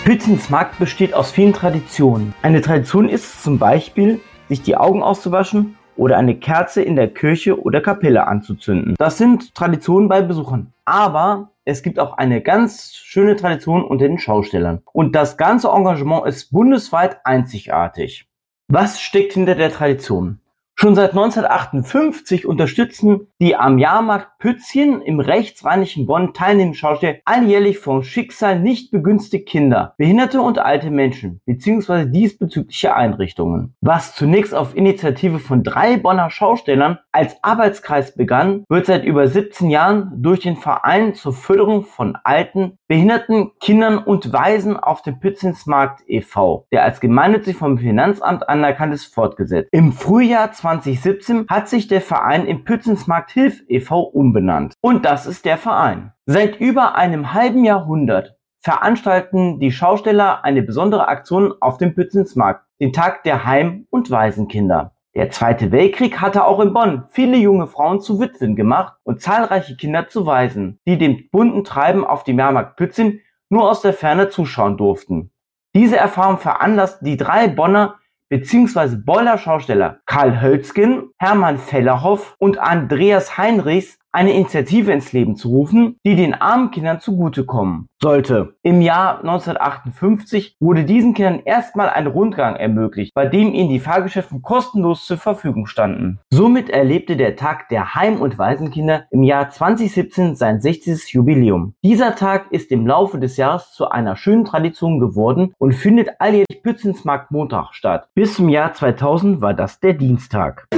Pützins Markt besteht aus vielen Traditionen. Eine Tradition ist es zum Beispiel, sich die Augen auszuwaschen oder eine Kerze in der Kirche oder Kapelle anzuzünden. Das sind Traditionen bei Besuchern. Aber es gibt auch eine ganz schöne Tradition unter den Schaustellern. Und das ganze Engagement ist bundesweit einzigartig. Was steckt hinter der Tradition? Schon seit 1958 unterstützen die am Jahrmarkt Pützchen im rechtsrheinischen Bonn teilnehmenden Schausteller alljährlich vom Schicksal nicht begünstigte Kinder, behinderte und alte Menschen bzw. diesbezügliche Einrichtungen. Was zunächst auf Initiative von 3 Bonner Schaustellern als Arbeitskreis begann, wird seit über 17 Jahren durch den Verein zur Förderung von alten, behinderten Kindern und Waisen auf dem Pützinsmarkt e.V., der als gemeinnützig vom Finanzamt anerkannt ist, fortgesetzt. Im Frühjahr 2017 hat sich der Verein in Pützinsmarkt Hilf e.V. umbenannt. Und das ist der Verein. Seit über einem halben Jahrhundert veranstalten die Schausteller eine besondere Aktion auf dem Pützinsmarkt, den Tag der Heim- und Waisenkinder. Der Zweite Weltkrieg hatte auch in Bonn viele junge Frauen zu Witwen gemacht und zahlreiche Kinder zu Waisen, die dem bunten Treiben auf dem Jahrmarkt Pützin nur aus der Ferne zuschauen durften. Diese Erfahrung veranlasste die 3 Bonner bzw. Boiler Schausteller Karl Hölzgen, Hermann Fellerhoff und Andreas Heinrichs eine Initiative ins Leben zu rufen, die den armen Kindern zugutekommen sollte. Im Jahr 1958 wurde diesen Kindern erstmal ein Rundgang ermöglicht, bei dem ihnen die Fahrgeschäfte kostenlos zur Verfügung standen. Somit erlebte der Tag der Heim- und Waisenkinder im Jahr 2017 sein 60. Jubiläum. Dieser Tag ist im Laufe des Jahres zu einer schönen Tradition geworden und findet alljährlich Pützinsmarkt Montag statt. Bis zum Jahr 2000 war das der Dienstag.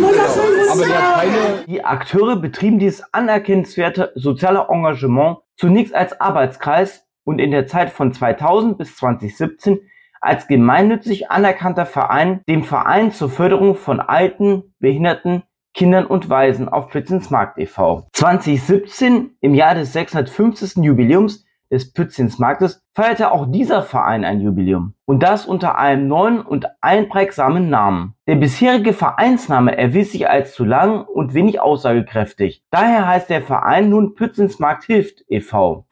Die Akteure betrieben dieses anerkennenswerte soziale Engagement zunächst als Arbeitskreis und in der Zeit von 2000 bis 2017 als gemeinnützig anerkannter Verein, dem Verein zur Förderung von alten, behinderten Kindern und Waisen auf Pützinsmarkt e.V. 2017, im Jahr des 650. Jubiläums des Pützinsmarktes, feierte auch dieser Verein ein Jubiläum. Und das unter einem neuen und einprägsamen Namen. Der bisherige Vereinsname erwies sich als zu lang und wenig aussagekräftig. Daher heißt der Verein nun Pützinsmarkt Hilft e.V.